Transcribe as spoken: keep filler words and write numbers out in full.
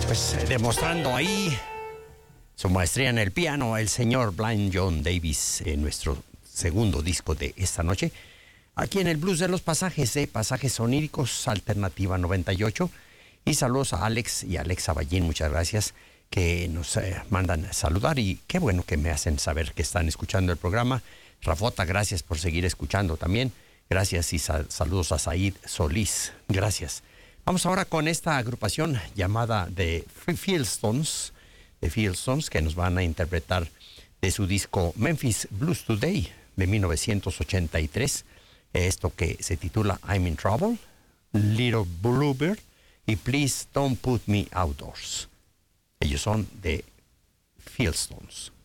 Pues eh, demostrando ahí su maestría en el piano, el señor Blind John Davis, en nuestro segundo disco de esta noche, aquí en el Blues de los Pasajes, de Pasajes Soníricos, Alternativa noventa y ocho. Y saludos a Alex y Alexa Ballín, muchas gracias, que nos eh, mandan saludar, y qué bueno que me hacen saber que están escuchando el programa. Rafota, gracias por seguir escuchando también. Gracias y sal- saludos a Said Solís, gracias. Vamos ahora con esta agrupación llamada The Fieldstones, The Fieldstones, que nos van a interpretar de su disco Memphis Blues Today de mil novecientos ochenta y tres, esto que se titula I'm in Trouble, Little Bluebird y Please Don't Put Me Outdoors. Ellos son The Fieldstones.